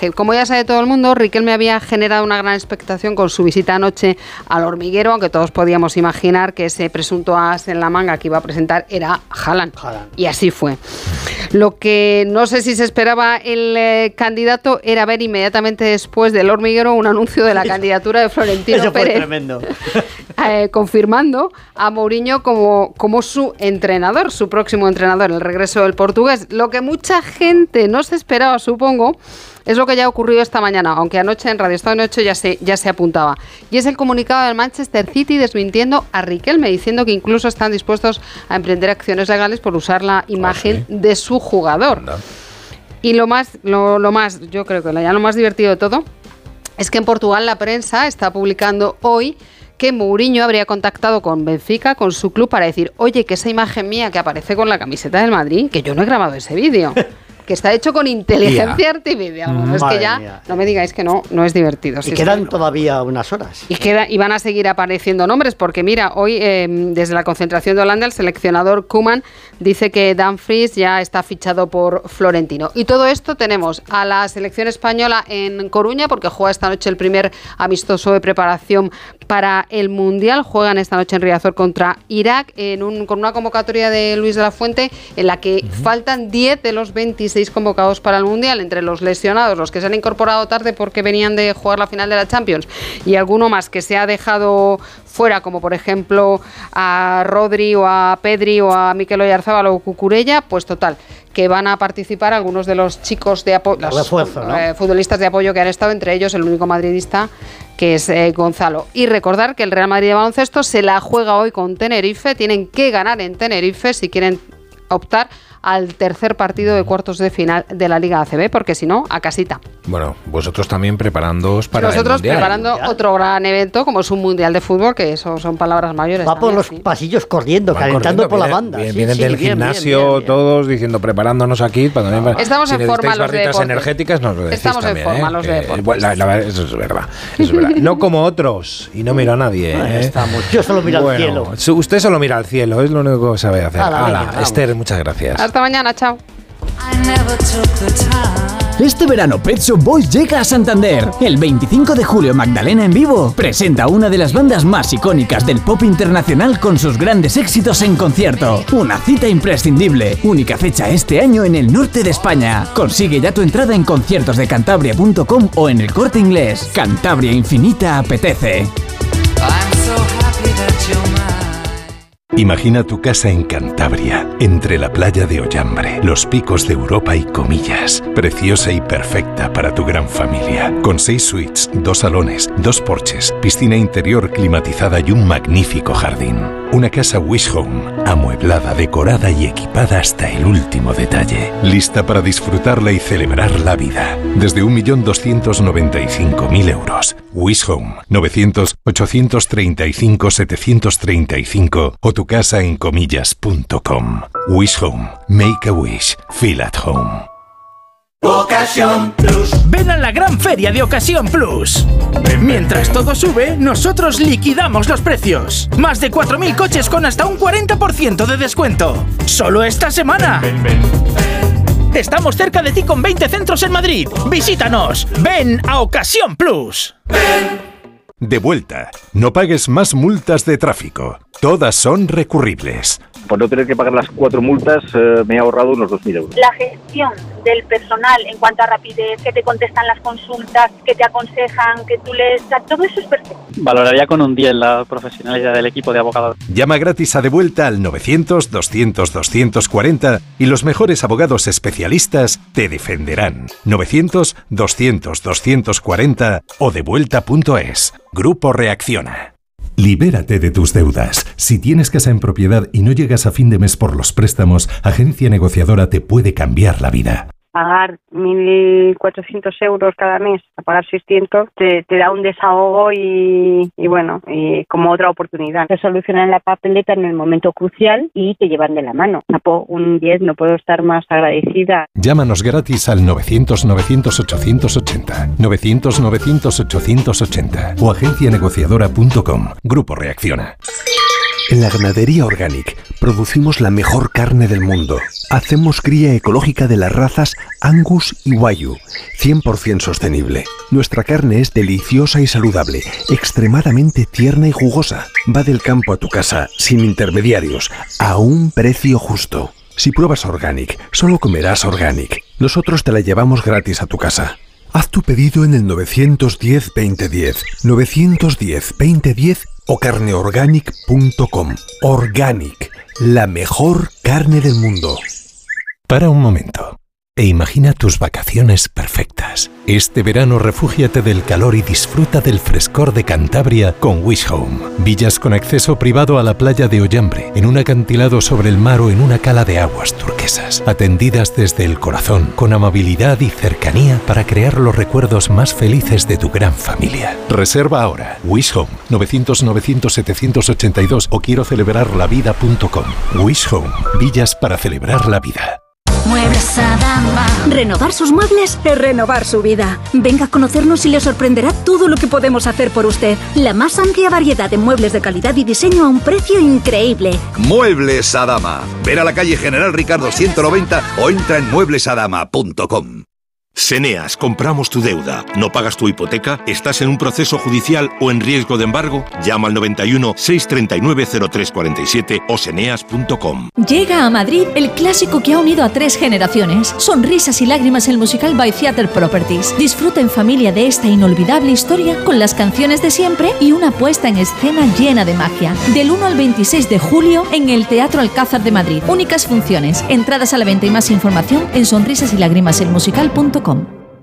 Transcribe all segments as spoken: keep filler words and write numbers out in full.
Ángel. Como ya sabe todo el mundo, Riquelme había generado una gran expectación con su visita anoche al hormiguero, aunque todos podíamos imaginar que ese presunto as en la manga que iba a presentar era Haaland. Haaland. Y así fue. Lo que no sé si se esperaba el eh, candidato era ver inmediatamente después del hormiguero un anuncio de la candidatura de Florentino Eso fue Pérez. Tremendo. Eh, confirmando a Mourinho como, como su entrenador, su próximo entrenador, el regreso del portugués. Lo que mucha gente no se esperaba, supongo, es lo que ya ha ocurrido esta mañana, aunque anoche en Radio Estadio ocho ya se, ya se apuntaba. Y es el comunicado del Manchester City desmintiendo a Riquelme, diciendo que incluso están dispuestos a emprender acciones legales por usar la imagen oh, sí. de su jugador. No. Y lo más, lo, lo más, yo creo que ya lo más divertido de todo, es que en Portugal la prensa está publicando hoy que Mourinho habría contactado con Benfica, con su club, para decir, oye, que esa imagen mía que aparece con la camiseta del Madrid, que yo no he grabado ese vídeo, que está hecho con inteligencia yeah. artificial. Bueno, es que ya, mía. no me digáis que no, no es divertido. Y sí, quedan sí, todavía unas horas. Y, queda, y van a seguir apareciendo nombres, porque mira, hoy eh, desde la concentración de Holanda, el seleccionador Koeman dice que Dumfries ya está fichado por Florentino. Y todo esto tenemos a la selección española en Coruña, porque juega esta noche el primer amistoso de preparación para el Mundial. Juegan esta noche en Riazor contra Irak, en un, con una convocatoria de Luis de la Fuente, en la que uh-huh. faltan diez de los veintiséis convocados para el Mundial, entre los lesionados, los que se han incorporado tarde porque venían de jugar la final de la Champions, y alguno más que se ha dejado fuera, como por ejemplo a Rodri o a Pedri o a Mikel Oyarzabal o Cucurella. Pues total, que van a participar algunos de los chicos de apoyo, los refuerzo, ¿no? eh, futbolistas de apoyo que han estado, entre ellos el único madridista, que es eh, Gonzalo. Y recordar que el Real Madrid de baloncesto se la juega hoy con Tenerife. Tienen que ganar en Tenerife si quieren optar al tercer partido de cuartos de final de la Liga A C B, porque si no, a casita. Bueno, vosotros también preparándoos para Nosotros el Mundial. preparando ¿Mundial? Otro gran evento, como es un Mundial de Fútbol, que eso son palabras mayores. Va por los sí. pasillos corriendo, Van calentando corriendo, por viene, la banda. Viene, sí, vienen sí, del bien, gimnasio bien, bien, bien. todos diciendo, preparándonos aquí. Para también, para, Estamos si en forma los de deportes. energéticas nos lo decís Estamos también, en forma ¿eh? los que, de deportes. Bueno, la, la, eso es verdad. Eso es verdad. No como otros, y no miro a nadie. ¿eh? Estamos. Yo solo miro bueno, al cielo. Su, usted solo mira al cielo, es lo único que sabe hacer. Ala, Ala, venga, Esther, muchas gracias. Hasta mañana, chao. Este verano Pet Shop Boys llega a Santander. El veinticinco de julio Magdalena en vivo presenta una de las bandas más icónicas del pop internacional con sus grandes éxitos en concierto. Una cita imprescindible, única fecha este año en el norte de España. Consigue ya tu entrada en conciertos de cantabria punto com o en El Corte Inglés. Cantabria Infinita apetece. Imagina tu casa en Cantabria, entre la playa de Ollambre, los picos de Europa y Comillas. Preciosa y perfecta para tu gran familia. Con seis suites, dos salones, dos porches, piscina interior climatizada y un magnífico jardín. Una casa Wish Home, amueblada, decorada y equipada hasta el último detalle. Lista para disfrutarla y celebrar la vida. Desde un millón doscientos noventa y cinco mil euros. Wish Home, novecientos, ochocientos treinta y cinco, setecientos treinta y cinco o tu casa en comillas punto com. Wish Home. Make a wish. Feel at home. Ocasión Plus. Ven a la gran feria de Ocasión Plus. Mientras todo sube, nosotros liquidamos los precios. Más de cuatro mil coches con hasta un cuarenta por ciento de descuento. Solo esta semana. Ven, ven, ven. Estamos cerca de ti con veinte centros en Madrid. Visítanos. Ven a Ocasión Plus. Ven. De vuelta. No pagues más multas de tráfico. Todas son recurribles. Por no tener que pagar las cuatro multas, eh, me he ahorrado unos dos mil euros. La gestión del personal en cuanto a rapidez, que te contestan las consultas, que te aconsejan, que tú les... Todo eso es perfecto. Valoraría con un diez la profesionalidad del equipo de abogados. Llama gratis a De Vuelta al novecientos, doscientos, doscientos cuarenta y los mejores abogados especialistas te defenderán. novecientos, doscientos, doscientos cuarenta o devuelta punto es. Grupo Reacciona. Libérate de tus deudas. Si tienes casa en propiedad y no llegas a fin de mes por los préstamos, Agencia Negociadora te puede cambiar la vida. Pagar mil cuatrocientos euros cada mes a pagar seiscientos te, te da un desahogo y, y bueno, y como otra oportunidad. Te solucionan la papeleta en el momento crucial y te llevan de la mano. Un diez, no puedo estar más agradecida. Llámanos gratis al novecientos, novecientos, ochocientos ochenta, novecientos, novecientos, ochocientos ochenta o agencia negociadora punto com. Grupo Reacciona. En la ganadería Organic producimos la mejor carne del mundo. Hacemos cría ecológica de las razas Angus y Wagyu, cien por ciento sostenible. Nuestra carne es deliciosa y saludable, extremadamente tierna y jugosa. Va del campo a tu casa, sin intermediarios, a un precio justo. Si pruebas Organic, solo comerás Organic. Nosotros te la llevamos gratis a tu casa. Haz tu pedido en el nueve uno cero, veinte diez, nueve uno cero, veinte diez o carneorganic punto com. Organic, la mejor carne del mundo. Para un momento e imagina tus vacaciones perfectas. Este verano refúgiate del calor y disfruta del frescor de Cantabria con Wish Home. Villas con acceso privado a la playa de Ollambre, en un acantilado sobre el mar o en una cala de aguas turquesas. Atendidas desde el corazón, con amabilidad y cercanía para crear los recuerdos más felices de tu gran familia. Reserva ahora. Wish Home, novecientos novecientos setecientos ochenta y dos o quiero celebrar la vida punto com. Wish Home, villas para celebrar la vida. Muebles Adama. Renovar sus muebles es renovar su vida. Venga a conocernos y le sorprenderá todo lo que podemos hacer por usted. La más amplia variedad de muebles de calidad y diseño a un precio increíble. Muebles Adama. Ven a la calle General Ricardo ciento noventa o entra en muebles adama punto com. Seneas, compramos tu deuda. ¿No pagas tu hipoteca? ¿Estás en un proceso judicial o en riesgo de embargo? Llama al noventa y uno, seiscientos treinta y nueve, cero tres cuarenta y siete o seneas punto com. Llega a Madrid el clásico que ha unido a tres generaciones. Sonrisas y lágrimas, el musical by Theatre Properties. Disfruta en familia de esta inolvidable historia con las canciones de siempre y una puesta en escena llena de magia. Del uno al veintiséis de julio en el Teatro Alcázar de Madrid. Únicas funciones. Entradas a la venta y más información en sonrisas y lágrimas el musical punto com.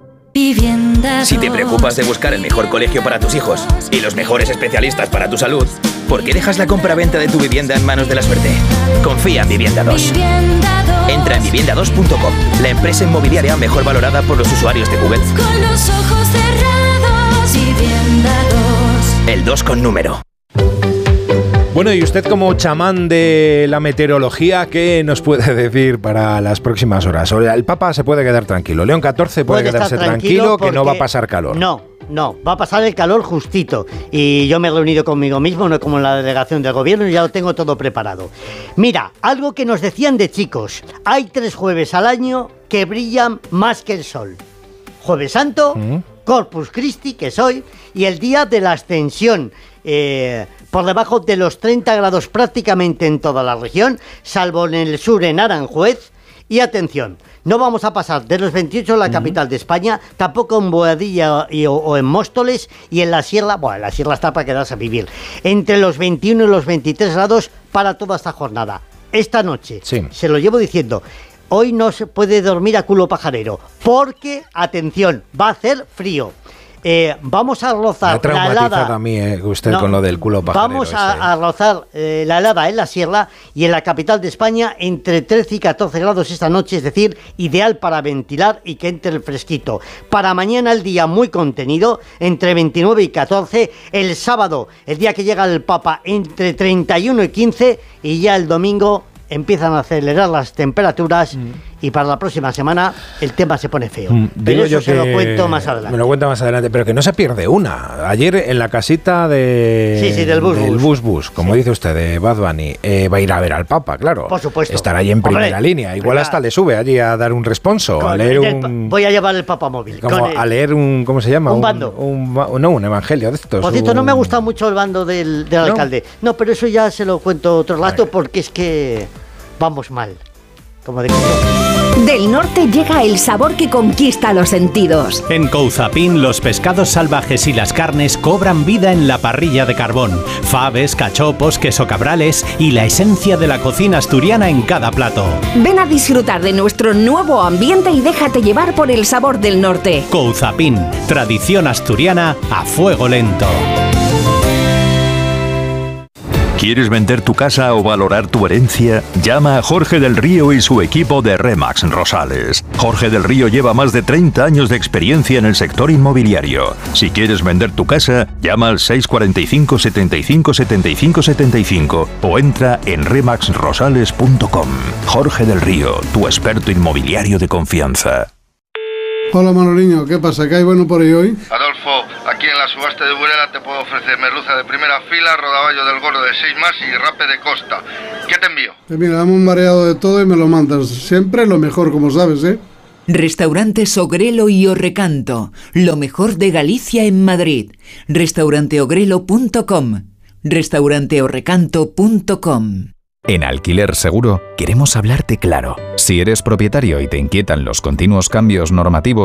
Si te preocupas de buscar el mejor colegio para tus hijos y los mejores especialistas para tu salud, ¿por qué dejas la compra-venta de tu vivienda en manos de la suerte? Confía en Vivienda dos. Entra en vivienda dos punto com, la empresa inmobiliaria mejor valorada por los usuarios de Google. Con los ojos cerrados, Vivienda dos. El dos con número. Bueno, y usted como chamán de la meteorología, ¿qué nos puede decir para las próximas horas? El Papa se puede quedar tranquilo, León catorce puede, puede quedarse tranquilo, tranquilo que no va a pasar calor. No, no, va a pasar el calor justito. Y yo me he reunido conmigo mismo, no como la delegación del gobierno, y ya lo tengo todo preparado. Mira, algo que nos decían de chicos, hay tres jueves al año que brillan más que el sol. Jueves Santo, ¿Mm? Corpus Christi, que soy, y el día de la Ascensión, eh... por debajo de los treinta grados prácticamente en toda la región, salvo en el sur, en Aranjuez. Y atención, no vamos a pasar de los veintiocho en la uh-huh. capital de España, tampoco en Boadilla y, o, o en Móstoles, y en la Sierra, bueno, la Sierra está para quedarse a vivir, entre los veintiuno y los veintitrés grados para toda esta jornada. Esta noche, sí. se lo llevo diciendo, hoy no se puede dormir a culo pajarero, porque, atención, va a hacer frío. Eh, vamos a rozar la helada. A mí, eh, usted no, con lo del culo pajarero. Vamos a, a rozar eh, la helada en la sierra y en la capital de España entre trece y catorce grados esta noche, es decir, ideal para ventilar y que entre el fresquito. Para mañana el día muy contenido, entre veintinueve y catorce. El sábado, el día que llega el Papa, entre treinta y uno y quince. Y ya el domingo empiezan a acelerar las temperaturas. Mm. Y para la próxima semana el tema se pone feo. Mm, pero eso se lo cuento más adelante. Me lo cuenta más adelante, pero que no se pierde una. Ayer en la casita de sí, sí, del Bus del Bus, Bus, Bus como sí. dice usted, de Bad Bunny, eh, va a ir a ver al Papa, claro. Por supuesto. Estará allí en primera Hombre, línea. Igual hasta le sube allí a dar un responso, a leer un... Voy a llevar el Papa móvil. Como a leer un... ¿Cómo se llama? Un bando. Un, un, no, un evangelio de estos. Por cierto, un... no me ha gustado mucho el bando del, del ¿No? alcalde. No, pero eso ya se lo cuento otro rato porque es que vamos mal. Como de Del norte llega el sabor que conquista los sentidos. En Couzapin los pescados salvajes y las carnes cobran vida en la parrilla de carbón. Faves, cachopos, queso cabrales y la esencia de la cocina asturiana en cada plato. Ven a disfrutar de nuestro nuevo ambiente y déjate llevar por el sabor del norte. Couzapin, tradición asturiana a fuego lento. ¿Quieres vender tu casa o valorar tu herencia? Llama a Jorge del Río y su equipo de Remax Rosales. Jorge del Río lleva más de treinta años de experiencia en el sector inmobiliario. Si quieres vender tu casa, llama al seis cuatro cinco, setenta y cinco, setenta y cinco, setenta y cinco o entra en remax rosales punto com. Jorge del Río, tu experto inmobiliario de confianza. Hola Manoliño, ¿qué pasa? ¿Qué hay bueno por ahí hoy? Adolfo, aquí en la la subasta de Burela te puedo ofrecer merluza de primera fila, rodaballo del gordo de seis más y rape de costa. ¿Qué te envío? Eh, mira, dame un mareado de todo y me lo mandas. Siempre lo mejor, como sabes, ¿eh? Restaurantes Ogrelo y Orrecanto, lo mejor de Galicia en Madrid. restaurante ogrelo punto com, restaurante orrecanto punto com. En Alquiler Seguro queremos hablarte claro. Si eres propietario y te inquietan los continuos cambios normativos,